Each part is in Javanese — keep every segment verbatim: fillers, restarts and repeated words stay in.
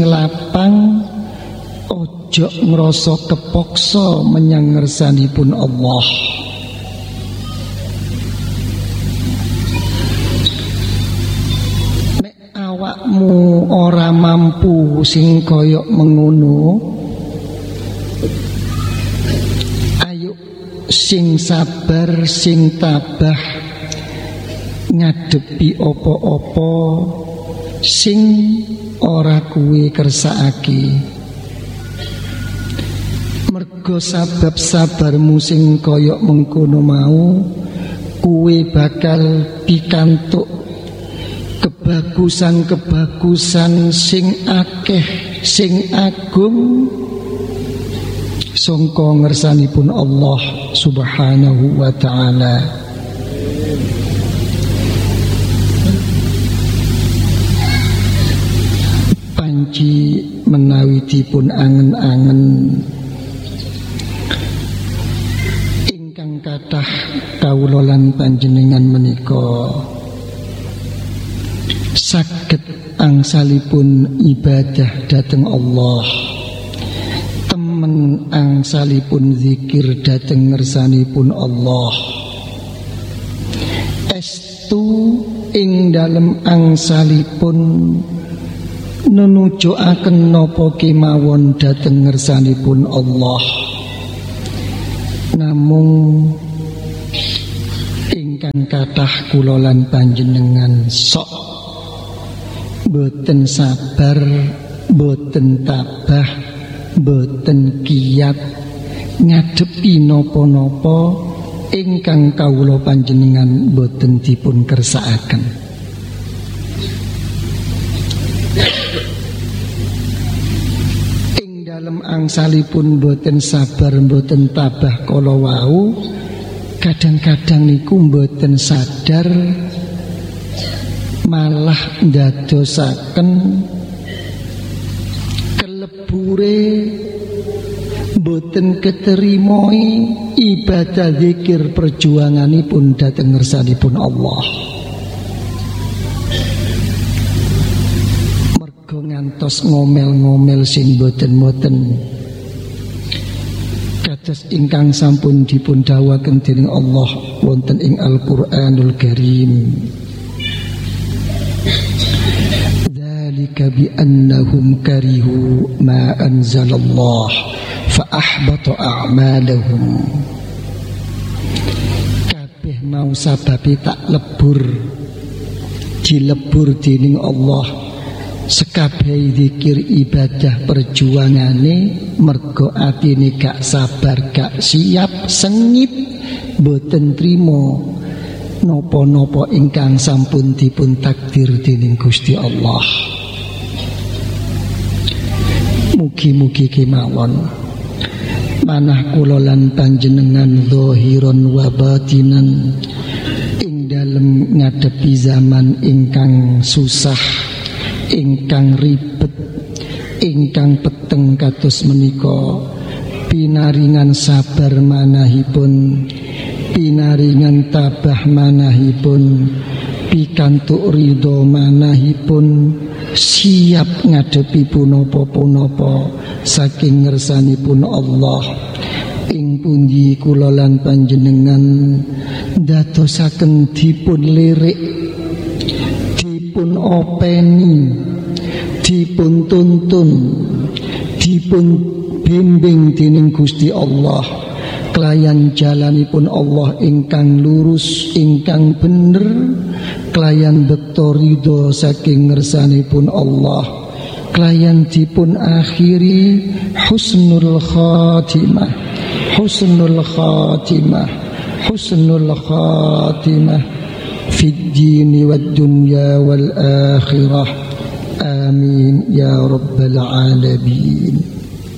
lapang, ojo ngrasa kepaksa menyang ngersanipun Allah. Nek awakmu ora mampu sing kaya mengono, ayo sing sabar, sing tabah ngadepi apa-apa sing ora kuwi kersakake. Mergo sabab sabarmu sing kaya mengkono mau, kuwi bakal pikantuk kebagusan-kebagusan sing akeh, sing agung sangka ngersanipun Allah Subhanahu wa ta'ala. Panci menawi dipun angen-angen ingkang kathah kawula lan panjenengan menika saged angsalipun ibadah dhateng Allah, temen angsalipun zikir dhateng ngersanipun Allah, estu ing dalem angsalipun nunujuaken napa kemawon dhateng ngersanipun Allah. Namung ingkang kathah kula lan panjenengan sok boten sabar, boten tabah, boten kiyat ngadepi napa-napa ingkang kawula panjenengan boten dipun kersakaken. Ing dalem angsalipun boten sabar, boten tabah kala wau, kadang-kadang niku boten sadar malah ndadosaken kelebure boten keterimoi ibadah zikir perjuanganipun dhateng ngersanipun Allah. Mergo ngantos ngomel-ngomel sing boten-boten kados ingkang sampun dipun dawuhaken dening Allah wonten ing Al-Qur'anul Karim. Dzalika bi annahum karihu ma anzalallah fa ahbata a'malahum. Kabeh mau sababe tak lebur dilebur dening Allah sekabeh zikir ibadah perjuangane, mergo atine gak sabar, gak siap, sengit, boten trimo napa-napa ingkang sampun dipun takdir dening Gusti Allah. Mugi-mugi kemawon manah kula lan panjenengan zahiran wa batinan ing dalem ngadepi zaman ingkang susah, ingkang ribet, ingkang peteng kados menika, pinaringan sabar manahipun, pinaringan tabah manahipun, pikantuk ridho manahipun, siap ngadepi punapa-punapa saking ngersanipun Allah. Ing pundi kula lan panjenengan dadosaken dipun lirik, dipun openi, dipun tuntun, dipun bimbing dening Gusti Allah kelayan jalanipun Allah ingkang lurus, ingkang bener, kelayan bekto ridho saking ngersanipun Allah, kelayan dipun akhiri husnul khatimah, husnul khatimah, husnul khatimah fid dini wad dunya wal akhirah. Amin ya rabbal alamin.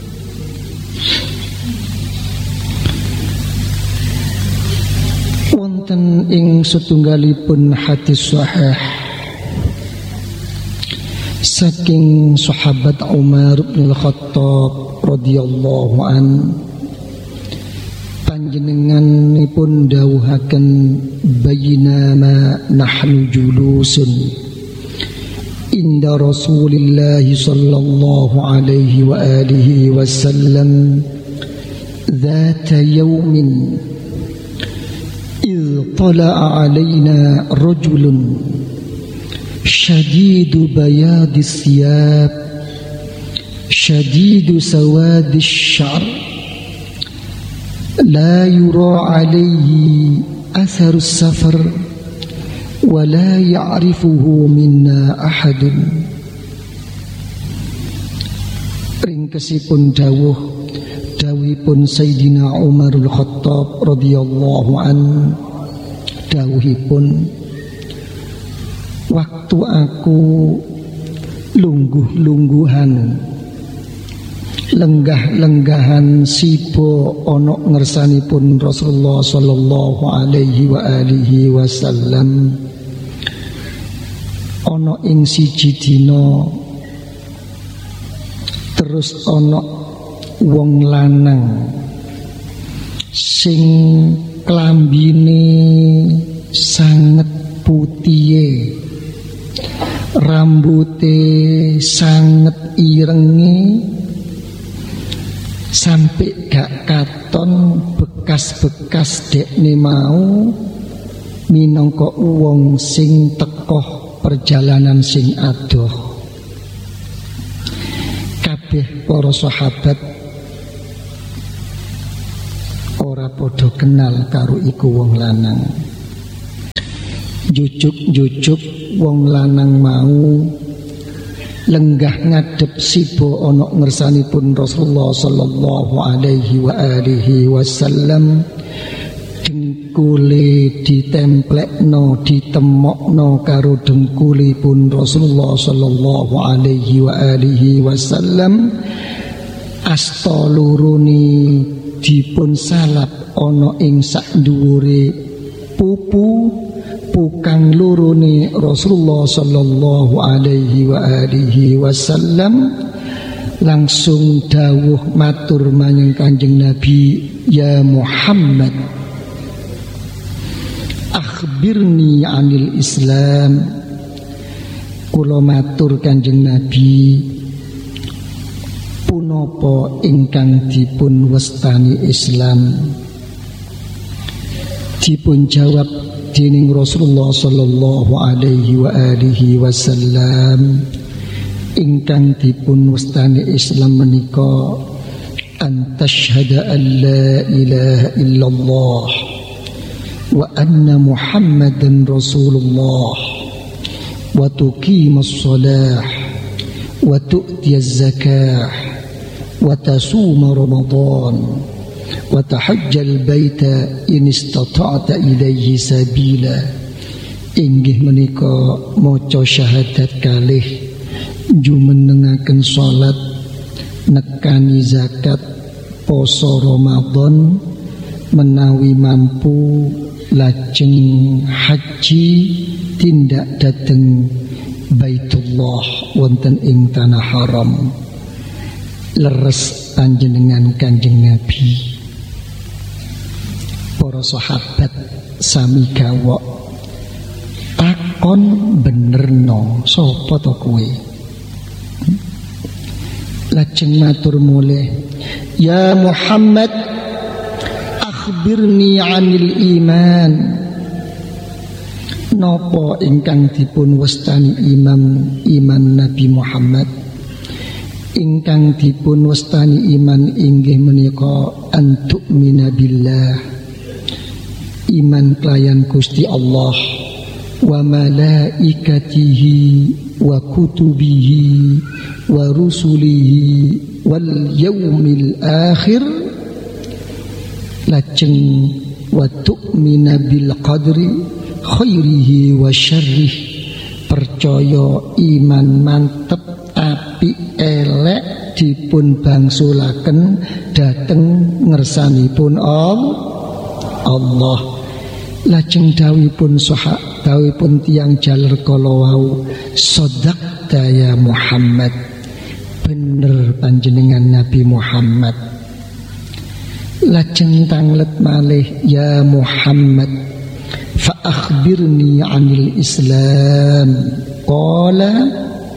Wonten ing setunggalipun hadis sahih saking sahabat Umar bin Khattab radhiyallahu an, panjenenganipun dawuhaken bayyinama nahnu julusun inda Rasulillah sallallahu alaihi wa alihi wasallam dzata yaumin idh tala'a alaina rajulun shadidu bayadis thiyab shadidu sawadis syar la yura alaihi atharus safar wa la ya'rifuhu minna ahadun. Ringkesipun dawuh dawuhipun Sayyidina Umarul Khattab radhiyallahu an, dawuhipun, waktu aku lungguh-lungguhan lenggah-lenggahan sibo ono ngersanipun Rasulullah sallallahu alaihi wa alihi wasallam, ono ing siji dina terus ono wong lanang sing klambine sanget putihe, rambute sanget irenge, sampai gak katon bekas-bekas dekne mau minangka wong sing tekoh perjalanan sing adoh. Kabeh para sahabat ora padha kenal karo iku wong lanang. Jujuk-jujuk wong lanang mau lenggah ngadep sibo ana ngersanipun Rasulullah sallallahu alaihi wa alihi wasallam, dengkule ditemplekno ditemokno karo dengkulipun Rasulullah sallallahu alaihi wa alihi wasallam, asta lurune dipun salap ana ing sak dhuwure pupu pukang lurune Rasulullah sallallahu alaihi wa alihi wasallam, langsung dawuh matur manyang Kanjeng Nabi, ya Muhammad, akhbirni anil Islam. Kula matur Kanjeng Nabi, punapa ingkang dipun wastani Islam? Dipun jawab dening Rasulullah sallallahu alaihi wa alihi wasallam, ingkang dipun wastani Islam menika an tashhada an la ilaha illallah wa anna Muhammadan Rasulullah wa tuqimas shalah wa tu'tiyaz zakah wa tasuma Ramadan wa tahajjal baita in istata'ta ilaihi sabila. Inggih menika maca syahadat kalih, jumenengaken salat, nekani zakat, poso Ramadan, menawi mampu lajeng haji tindak dhateng Baitullah wonten ing tanah haram. Leres panjenengan Kanjeng Nabi. Para sahabat sami gawok takon benerno, sapa to kowe? Lajeng matur mulih, ya Muhammad, akhbirni anil iman. Napa ingkang dipun wastani imam iman Nabi Muhammad? Ingkang dipun wastani iman inggih menika antu'mina billah, iman kelayan Gusti Allah, wa malaikatihi wa kutubihi wa rusulihi wal yaumil akhir. Lajeng wa tu'mina bil qadri khairihi wa syarrih, percaya iman mantep api elek dipun bangsulaken dhateng ngersanipun Allah. Lajeng dawuhipun sahab dawuhipun tiyang jaler kala wau, shadaqta ya Muhammad, bener panjenengan Nabi Muhammad. Lajeng tanglet malih, ya Muhammad, fa akhbirni anil Islam. Qala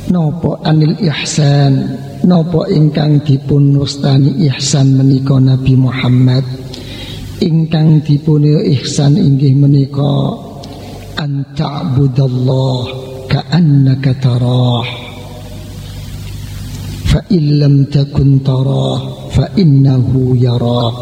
Napa anil ihsan, napa ingkang dipun wastani ihsan menika Nabi Muhammad. Ingkang dipun ihsan inggih menika an ta'budallah ka'annaka tarah fa in lam takun tarah fa innahu yarak.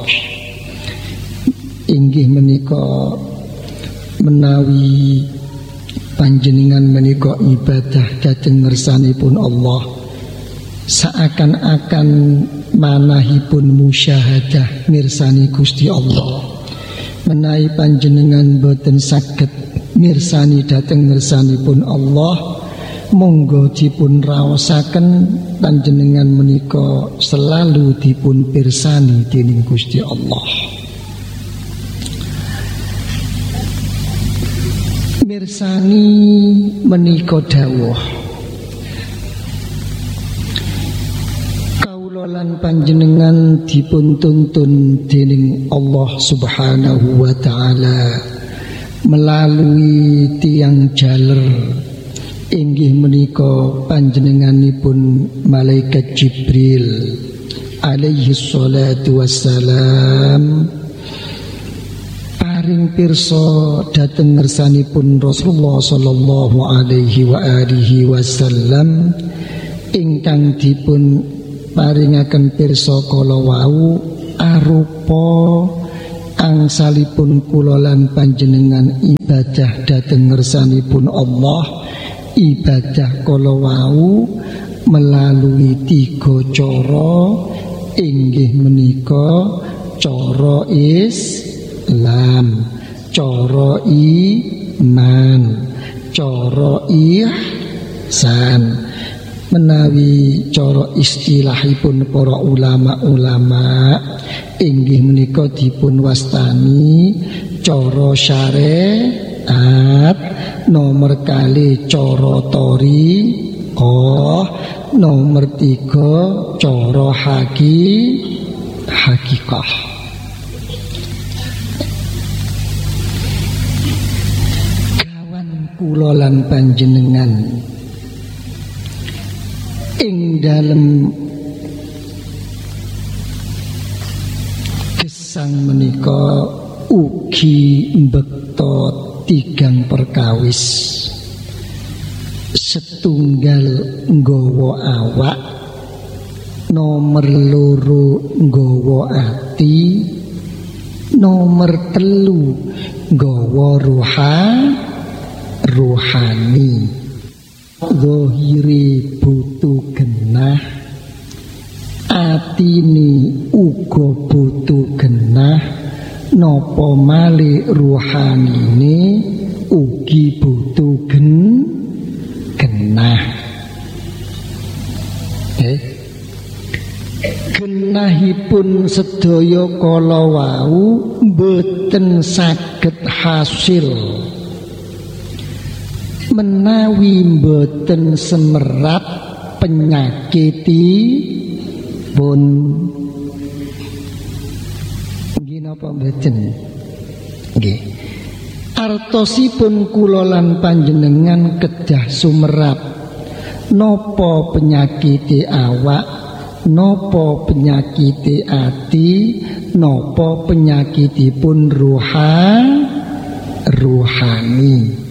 Inggih menika menawi panjenengan menika ibadah dhateng ngersanipun Allah, seakan-akan manahipun musyahadah mirsani Gusti Allah. Menawi panjenengan boten saged mirsani dhateng ngersanipun Allah, monggo dipun raosaken panjenengan menika selalu dipun pirsani dening Gusti Allah. Mirsani menika dawuh kaula lan panjenengan dipun tuntun dening Allah Subhanahu wa taala melalui tiang jaler inggih menika panjenenganipun malaikat Jibril alaihi salatu wassalam. Paring pirsa dhateng ngersanipun Rasulullah sallallahu alaihi wa alihi wasallam ingkang dipun paringaken pirsa kala wau arupa angsalipun kula lan panjenengan ibadah dhateng ngersanipun Allah. Ibadah kala wau melalui tiga cara inggih menika cara is Islam, cara iman, cara ihsan. Menawi cara istilahipun para ulama-ulama inggih menika dipun wastani cara syariat, nomor kali cara thariqah, nomor tiga cara haki hakikah. Kula lan panjenengan ing dalem gesang menika ugi mbekta tigang perkawis. Setunggal nggawa awak, nomor loro nggawa ati, nomor telu nggawa ruha rohani. Zahire butuh genah, atine uga butuh genah, napa malih rohanine ugi butuh gen genah. Eh genahipun sedaya kala wau boten saged hasil menawi mboten semerap penyakitipun. Nggih napa mboten? Nggih. Artosipun kula lan panjenengan kedah sumerap napa penyakite awak, napa penyakite ati, napa penyakitipun ruha ruhani.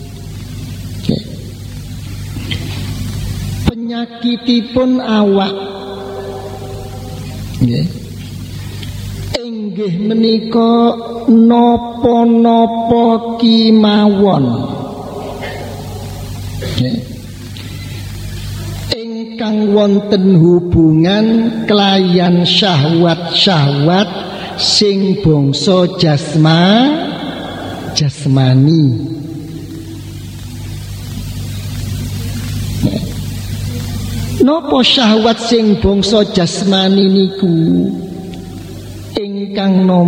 Penyakitipun awak nggih inggih menika napa-napa kimawon nggih ingkang wonten hubungan kelayan syahwat-syahwat sing bangsa jasma jasmani. Napa syahwat sing bangsa jasmani niku ingkang